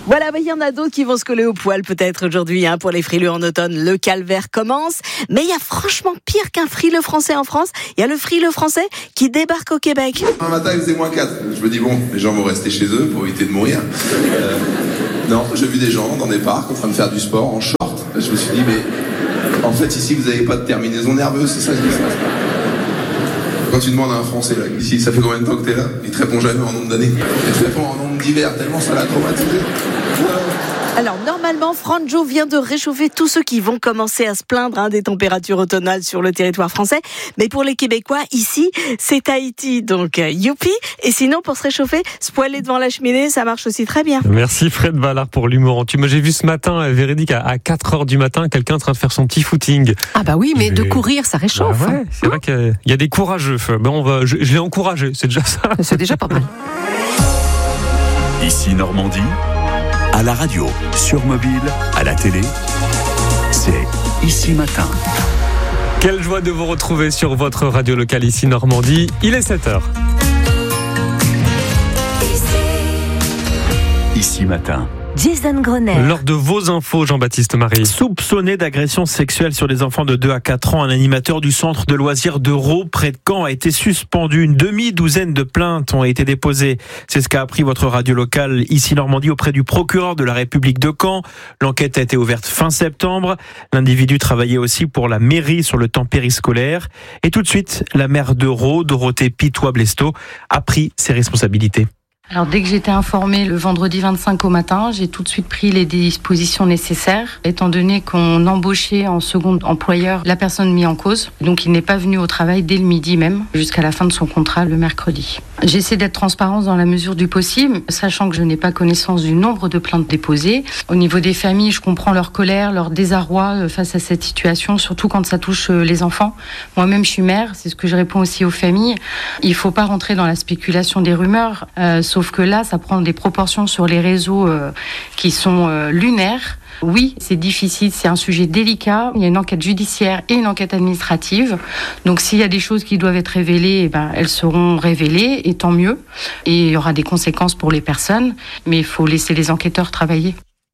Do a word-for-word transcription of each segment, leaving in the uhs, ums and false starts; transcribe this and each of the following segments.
Voilà, il y en a d'autres qui vont se coller au poil peut-être aujourd'hui hein, pour les frileux en automne. Le calvaire commence, mais il y a franchement pire qu'un frileux français en France. Il y a le frileux français qui débarque au Québec. Un matin, il faisait moins quatre. Je me dis, bon, les gens vont rester chez eux pour éviter de mourir. Euh, non, j'ai vu des gens dans des parcs en train de faire du sport en short. Je me suis dit, mais en fait, ici, vous n'avez pas de terminaison nerveuse, c'est ça qui se passe. Quand tu demandes à un Français, là, ici, ça fait combien de temps que t'es là? Il te répond jamais en nombre d'années. Il te répond en nombre d'hiver, tellement ça l'a traumatisé. Alors, normalement, Franjo vient de réchauffer tous ceux qui vont commencer à se plaindre hein, des températures automnales sur le territoire français. Mais pour les Québécois, ici, c'est Tahiti. Donc, euh, youpi. Et sinon, pour se réchauffer, se poêler devant la cheminée, ça marche aussi très bien. Merci Fred Ballard pour l'humour. Tu m'as, j'ai vu ce matin, véridique, à quatre heures du matin, quelqu'un en train de faire son petit footing. Ah bah oui, mais Et... de courir, ça réchauffe. Bah ouais, c'est hein vrai qu'il y a des courageux. Ben on va, je, je l'ai encouragé, c'est déjà ça. C'est déjà pas mal. Ici Normandie. À la radio, sur mobile, à la télé, c'est Ici Matin. Quelle joie de vous retrouver sur votre radio locale Ici Normandie. Il est sept heures. Ici Matin. Jason Grenet. Lors de vos infos, Jean-Baptiste Marie. Soupçonné d'agression sexuelle sur des enfants de deux à quatre ans, un animateur du centre de loisirs d'Euro près de Caen a été suspendu. Une demi-douzaine de plaintes ont été déposées. C'est ce qu'a appris votre radio locale Ici Normandie auprès du procureur de la République de Caen. L'enquête a été ouverte fin septembre. L'individu travaillait aussi pour la mairie sur le temps périscolaire. Et tout de suite, la maire d'Euro, Dorothée Pitois-Blesto, a pris ses responsabilités. Alors dès que j'étais informée le vendredi vingt-cinq au matin, j'ai tout de suite pris les dispositions nécessaires, étant donné qu'on embauchait en second employeur la personne mise en cause. Donc il n'est pas venu au travail dès le midi même, jusqu'à la fin de son contrat le mercredi. J'essaie d'être transparente dans la mesure du possible, sachant que je n'ai pas connaissance du nombre de plaintes déposées. Au niveau des familles, je comprends leur colère, leur désarroi face à cette situation, surtout quand ça touche les enfants. Moi-même, je suis mère, c'est ce que je réponds aussi aux familles. Il ne faut pas rentrer dans la spéculation des rumeurs, euh, sauf que là, ça prend des proportions sur les réseaux euh, qui sont euh, lunaires. Oui, c'est difficile, c'est un sujet délicat. Il y a une enquête judiciaire et une enquête administrative. Donc s'il y a des choses qui doivent être révélées, eh ben, elles seront révélées, et tant mieux. Et il y aura des conséquences pour les personnes, mais il faut laisser les enquêteurs travailler.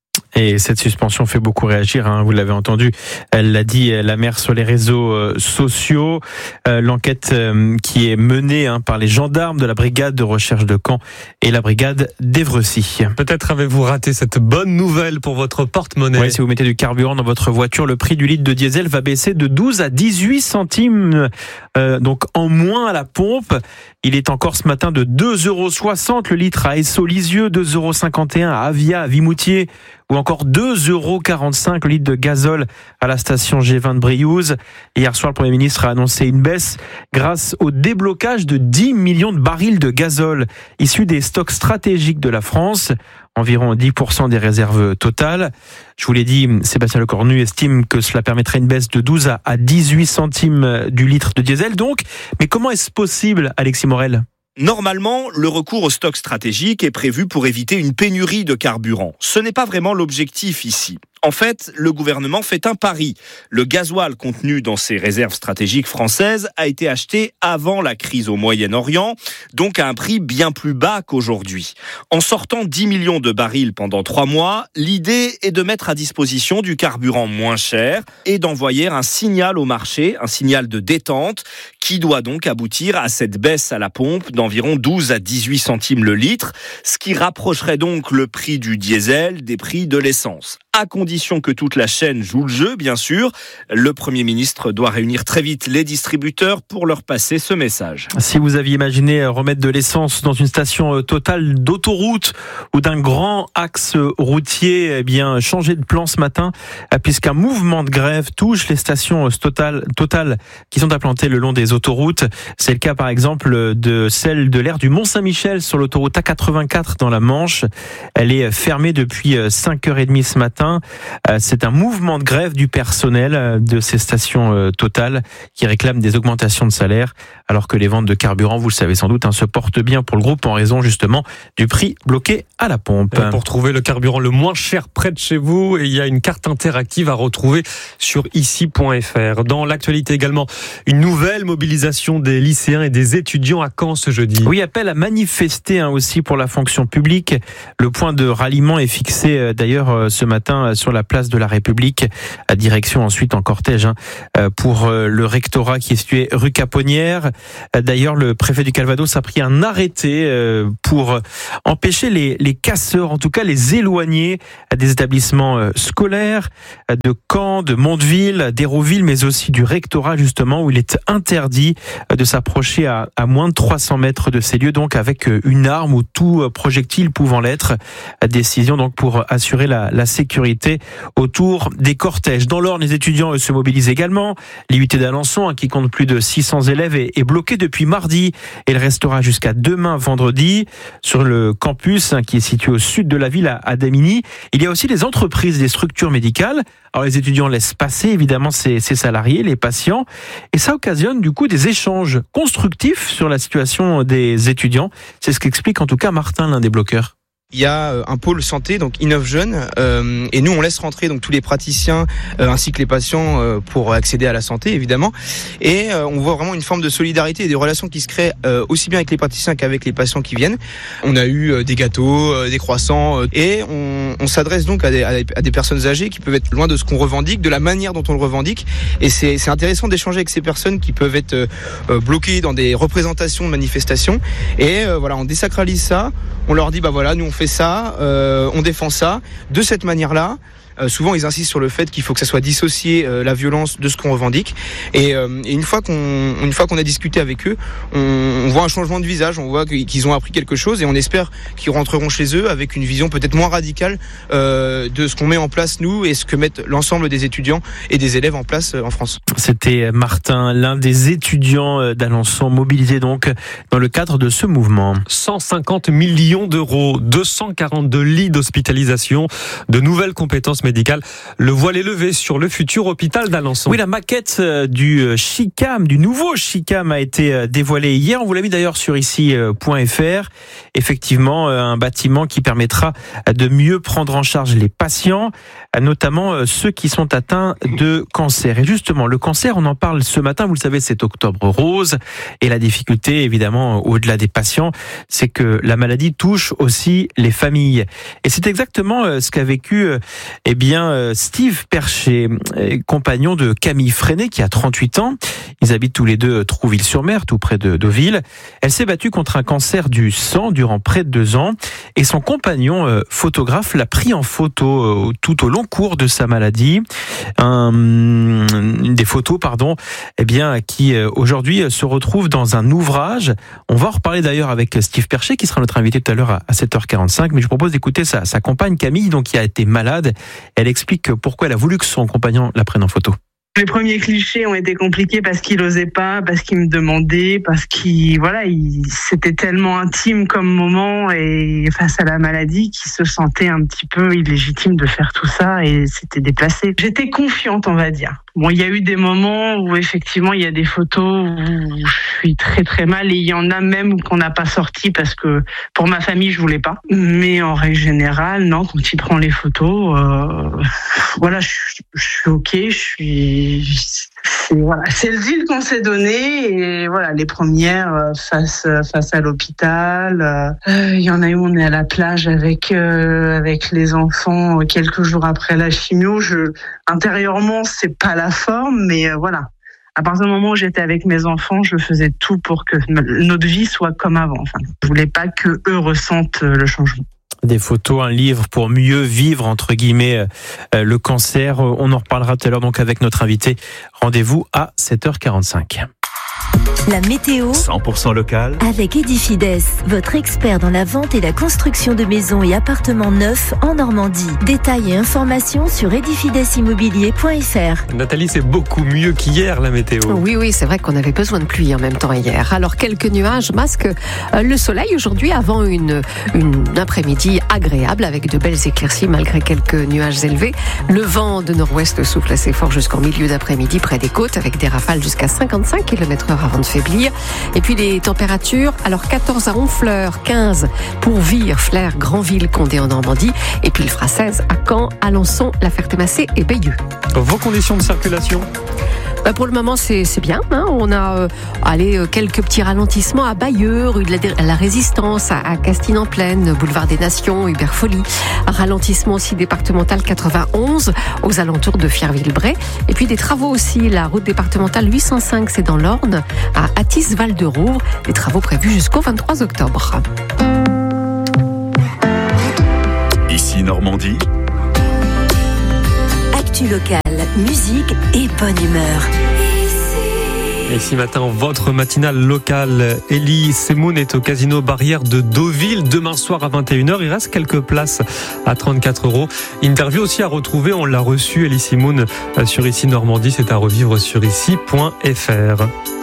Et cette suspension fait beaucoup réagir, hein, vous l'avez entendu, elle l'a dit la maire sur les réseaux euh, sociaux. Euh, l'enquête euh, qui est menée hein, par les gendarmes de la brigade de recherche de Caen et la brigade d'Évrecy. Peut-être avez-vous raté cette bonne nouvelle pour votre porte-monnaie. Oui, si vous mettez du carburant dans votre voiture, le prix du litre de diesel va baisser de douze à dix-huit centimes, euh, donc en moins à la pompe. Il est encore ce matin de deux euros soixante le litre à Esso-Lisieux, deux euros cinquante et un à Avia, à Vimoutier, ou encore deux euros quarante-cinq le litre de gazole à la station G vingt de Briouze. Hier soir, le Premier ministre a annoncé une baisse grâce au déblocage de dix millions de barils de gazole issus des stocks stratégiques de la France, environ dix pour cent des réserves totales. Je vous l'ai dit, Sébastien Lecornu estime que cela permettrait une baisse de douze à dix-huit centimes du litre de diesel. Donc, mais comment est-ce possible, Alexis Morel ? Normalement, le recours au stock stratégique est prévu pour éviter une pénurie de carburant. Ce n'est pas vraiment l'objectif ici. En fait, le gouvernement fait un pari. Le gasoil contenu dans ces réserves stratégiques françaises a été acheté avant la crise au Moyen-Orient, donc à un prix bien plus bas qu'aujourd'hui. En sortant dix millions de barils pendant trois mois, l'idée est de mettre à disposition du carburant moins cher et d'envoyer un signal au marché, un signal de détente, qui doit donc aboutir à cette baisse à la pompe d'environ douze à dix-huit centimes le litre, ce qui rapprocherait donc le prix du diesel des prix de l'essence. À condition que toute la chaîne joue le jeu, bien sûr. Le Premier ministre doit réunir très vite les distributeurs pour leur passer ce message. Si vous aviez imaginé remettre de l'essence dans une station Total d'autoroute ou d'un grand axe routier, eh bien, changez de plan ce matin, puisqu'un mouvement de grève touche les stations Total, Total qui sont implantées le long des autoroutes. C'est le cas, par exemple, de celle de l'aire du Mont-Saint-Michel sur l'autoroute A quatre-vingt-quatre dans la Manche. Elle est fermée depuis cinq heures trente ce matin. C'est un mouvement de grève du personnel de ces stations Total qui réclament des augmentations de salaire, alors que les ventes de carburant, vous le savez sans doute, hein, se portent bien pour le groupe en raison justement du prix bloqué à la pompe. Et pour trouver le carburant le moins cher près de chez vous, il y a une carte interactive à retrouver sur ici point f r. Dans l'actualité également, une nouvelle mobilisation des lycéens et des étudiants à Caen ce jeudi. Oui, appel à manifester hein, aussi pour la fonction publique. Le point de ralliement est fixé euh, d'ailleurs euh, ce matin euh, sur la place de la République, à direction ensuite en cortège hein, euh, pour euh, le rectorat qui est situé rue Caponnière. Euh, d'ailleurs, le préfet du Calvados a pris un arrêté euh, pour empêcher les, les casseurs, en tout cas les éloigner à des établissements euh, scolaires de Caen, de Mondeville, d'Hérouville, mais aussi du rectorat justement, où il est interdit de s'approcher à, à moins de trois cents mètres de ces lieux, donc avec une arme ou tout projectile pouvant l'être. Décision donc pour assurer la, la sécurité autour des cortèges. Dans l'Orne, les étudiants se mobilisent également. L'I U T d'Alençon, hein, qui compte plus de six cents élèves, est, est bloqué depuis mardi et le restera jusqu'à demain vendredi. Sur le campus, hein, qui est situé au sud de la ville, à, à Damigny, il y a aussi des entreprises, des structures médicales. Alors les étudiants laissent passer évidemment ces, ces salariés, les patients, et ça occasionne du coup des échanges constructifs sur la situation des étudiants. C'est ce qu'explique en tout cas Martin, l'un des bloqueurs. Il y a un pôle santé, donc Innov Jeunes, euh, et nous on laisse rentrer donc tous les praticiens euh, ainsi que les patients euh, pour accéder à la santé évidemment. Et euh, on voit vraiment une forme de solidarité et des relations qui se créent euh, aussi bien avec les praticiens qu'avec les patients qui viennent. On a eu euh, des gâteaux, euh, des croissants, euh, et on, on s'adresse donc à des, à des personnes âgées qui peuvent être loin de ce qu'on revendique, de la manière dont on le revendique. Et c'est, c'est intéressant d'échanger avec ces personnes qui peuvent être euh, bloquées dans des représentations de manifestations. Et euh, voilà, on désacralise ça. On leur dit bah voilà, nous on fait ça, euh, on défend ça de cette manière-là. Euh, souvent, ils insistent sur le fait qu'il faut que ça soit dissocié euh, la violence de ce qu'on revendique. Et, euh, et une fois qu'on, une fois qu'on a discuté avec eux, on, on voit un changement de visage, on voit qu'ils ont appris quelque chose, et on espère qu'ils rentreront chez eux avec une vision peut-être moins radicale euh, de ce qu'on met en place nous et ce que mettent l'ensemble des étudiants et des élèves en place euh, en France. C'était Martin, l'un des étudiants d'Alençon, mobilisé donc dans le cadre de ce mouvement. cent cinquante millions d'euros, deux cent quarante-deux lits d'hospitalisation, de nouvelles compétences médicale. Le voile est levé sur le futur hôpital d'Alençon. Oui, la maquette du Chicam, du nouveau Chicam a été dévoilée hier. On vous l'a mis d'ailleurs sur ici point f r. Effectivement, un bâtiment qui permettra de mieux prendre en charge les patients, notamment ceux qui sont atteints de cancer. Et justement, le cancer, on en parle ce matin. Vous le savez, c'est Octobre Rose. Et la difficulté, évidemment, au-delà des patients, c'est que la maladie touche aussi les familles. Et c'est exactement ce qu'a vécu Eh bien, Steve Percher, compagnon de Camille Freinet, qui a trente-huit ans. Ils habitent tous les deux Trouville-sur-Mer, tout près de Deauville. Elle s'est battue contre un cancer du sang durant près de deux ans. Et son compagnon, photographe, l'a pris en photo tout au long cours de sa maladie. Un, des photos, pardon, eh bien, qui aujourd'hui se retrouvent dans un ouvrage. On va en reparler d'ailleurs avec Steve Percher, qui sera notre invité tout à l'heure à sept heures quarante-cinq. Mais je propose d'écouter sa, sa compagne Camille, donc, qui a été malade. Elle explique pourquoi elle a voulu que son compagnon la prenne en photo. Les premiers clichés ont été compliqués parce qu'il osait pas, parce qu'il me demandait, parce qu'il, voilà, il, c'était tellement intime comme moment et face à la maladie qu'il se sentait un petit peu illégitime de faire tout ça et c'était déplacé. J'étais confiante, on va dire. Bon, il y a eu des moments où effectivement il y a des photos où je suis très très mal et il y en a même qu'on n'a pas sorti parce que pour ma famille je voulais pas. Mais en règle générale, non, quand il prend les photos, euh, voilà, je, je suis ok, je suis C'est, voilà, c'est le deal qu'on s'est donné et voilà, les premières euh, face face à l'hôpital. Euh, il y en a eu, on est à la plage avec euh, avec les enfants euh, quelques jours après la chimio. Je intérieurement, c'est pas la forme, mais euh, voilà. À partir du moment où j'étais avec mes enfants, je faisais tout pour que notre vie soit comme avant. Enfin, je voulais pas que eux ressentent le changement. Des photos, un livre pour mieux vivre, entre guillemets, euh, le cancer. On en reparlera tout à l'heure donc avec notre invité. Rendez-vous à sept heures quarante-cinq. La météo cent pour cent local avec Edifides, votre expert dans la vente et la construction de maisons et appartements neufs en Normandie. Détails et informations sur edifides immobilier point f r. Nathalie, c'est beaucoup mieux qu'hier la météo. Oui, oui, c'est vrai qu'on avait besoin de pluie en même temps hier. Alors quelques nuages masquent le soleil aujourd'hui avant une, une après-midi agréable avec de belles éclaircies malgré quelques nuages élevés. Le vent de nord-ouest souffle assez fort jusqu'en milieu d'après-midi près des côtes avec des rafales jusqu'à cinquante-cinq kilomètres heure avant de faiblir. Et puis les températures, alors quatorze à Honfleur, quinze pour Vire, Flers, Granville, Condé en Normandie. Et puis il fera seize à Caen, Alençon, La Ferté-Massé et Bayeux. Vos conditions de circulation ? Bah pour le moment, c'est, c'est bien. Hein. On a euh, allez, euh, quelques petits ralentissements à Bayeux, rue de la, la Résistance, à, à Castines-en-Plaine, boulevard des Nations, Hubert Folly. Ralentissement aussi départemental quatre-vingt-onze, aux alentours de Fierville-Bray. Et puis des travaux aussi, la route départementale huit cent cinq, c'est dans l'Orne, à Athis-Val-de-Rouvre. Des travaux prévus jusqu'au vingt-trois octobre. Ici Normandie. Actu locale, musique et bonne humeur. Et ce matin, votre matinale locale, Elie Semoun est au casino Barrière de Deauville. Demain soir à vingt et une heures, il reste quelques places à trente-quatre euros. Interview aussi à retrouver, on l'a reçu, Elie Semoun, sur Ici Normandie. C'est à revivre sur ici point f r.